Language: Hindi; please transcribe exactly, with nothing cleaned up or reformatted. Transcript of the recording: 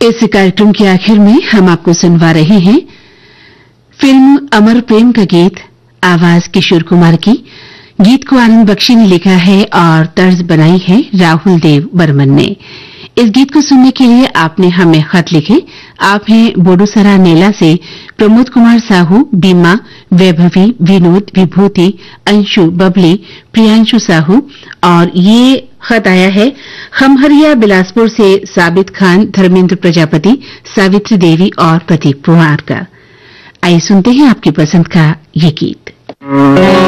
इस कार्यक्रम के आखिर में हम आपको सुनवा रहे हैं फिल्म अमर प्रेम का गीत, आवाज किशोर कुमार की। गीत को आनंद बख्शी ने लिखा है और तर्ज बनाई है राहुल देव बर्मन ने। इस गीत को सुनने के लिए आपने हमें खत लिखे। आप हैं बोडूसरा नेला से प्रमोद कुमार साहू, बीमा, वैभवी, विनोद, विभूति, अंशु, बबली, प्रियांशु साहू। और ये खत आया है खमहरिया बिलासपुर से साबित खान, धर्मेंद्र प्रजापति, सावित्री देवी और प्रतीक कुमार का। आइए सुनते हैं आपकी पसंद का ये गीत।